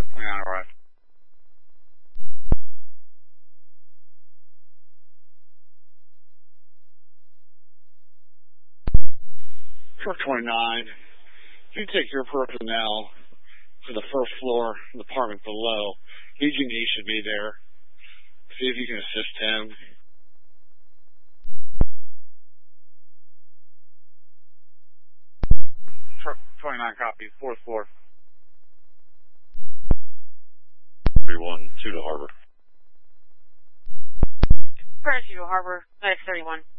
29 arrived. Truck 29, you take your personnel to the first floor apartment below. Agent E should be there. See if you can assist him. Truck 29 copies, 4th floor. 31, 2 to Harbor. First, to Harbor, 31.